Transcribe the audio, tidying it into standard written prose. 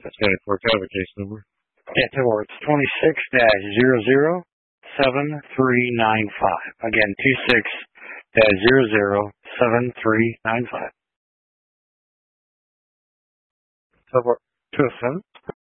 That's got a Corteva case number. Yeah, it's 26-007395. Again, 26-007395. So for 207.